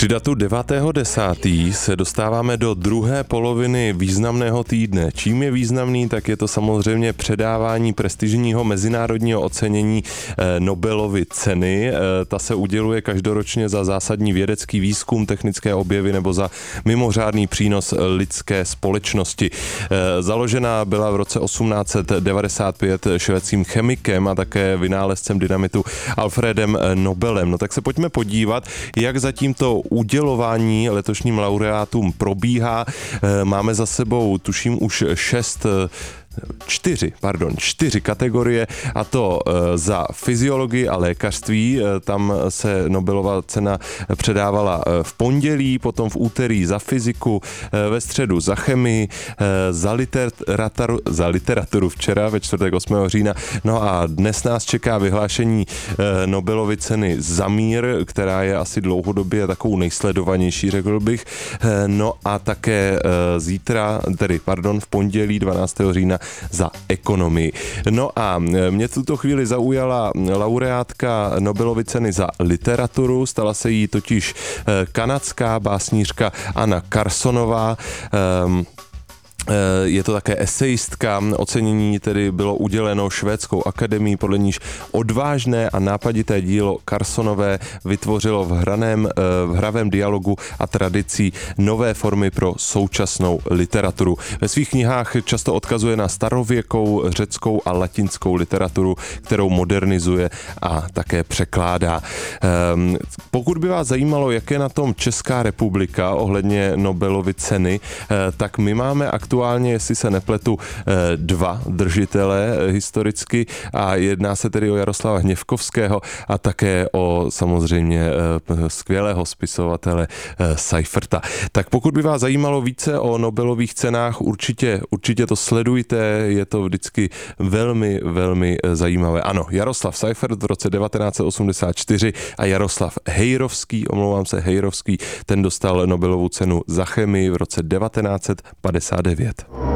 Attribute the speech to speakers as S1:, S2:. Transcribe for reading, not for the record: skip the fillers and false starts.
S1: Při datu 9.10. se dostáváme do druhé poloviny významného týdne. Čím je významný, tak je to samozřejmě předávání prestižního mezinárodního ocenění Nobelovy ceny. Ta se uděluje každoročně za zásadní vědecký výzkum, technické objevy nebo za mimořádný přínos lidské společnosti. Založena byla v roce 1895 švédským chemikem a také vynálezcem dynamitu Alfredem Nobelem. No tak se pojďme podívat, jak za tímto udělování letošním laureátům probíhá. Máme za sebou, tuším, už čtyři kategorie, a to za fyziologii a lékařství. Tam se Nobelova cena předávala v pondělí, potom v úterý za fyziku, ve středu za chemii, za literaturu včera, ve čtvrtek 8. října. No a dnes nás čeká vyhlášení Nobelovy ceny za mír, která je asi dlouhodobě takovou nejsledovanější, řekl bych. No a také v pondělí 12. října za ekonomii. No a mě v tuto chvíli zaujala laureátka Nobelovy ceny za literaturu. Stala se jí totiž kanadská básnířka Anna Carsonová. Je to také esejistka. Ocenění tedy bylo uděleno Švédskou akademií, podle níž odvážné a nápadité dílo Carsonové vytvořilo v hravém dialogu a tradicí nové formy pro současnou literaturu. Ve svých knihách často odkazuje na starověkou řeckou a latinskou literaturu, kterou modernizuje a také překládá. Pokud by vás zajímalo, jak je na tom Česká republika ohledně Nobelovy ceny, tak my máme aktuálně, jestli se nepletu, dva držitele historicky a jedná se tedy o Jaroslava Hněvkovského a také o samozřejmě skvělého spisovatele Seiferta. Tak pokud by vás zajímalo více o Nobelových cenách, určitě to sledujte, je to vždycky velmi, velmi zajímavé. Ano, Jaroslav Seifert v roce 1984 a Jaroslav Hejrovský, ten dostal Nobelovu cenu za chemii v roce 1959.